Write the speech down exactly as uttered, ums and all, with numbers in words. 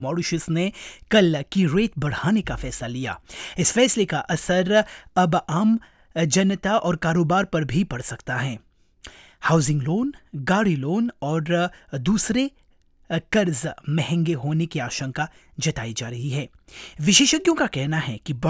Mauritius ने कल की रेट बढ़ाने का फैसला लिया। इस फैसले का असर अब आम जनता और कारोबार पर भी पड़ सकता है। हाउसिंग लोन, गाड़ी लोन और दूसरे कर्ज महंगे होने की आशंका जताई जा रही है। विशेषज्ञों का कहना है कि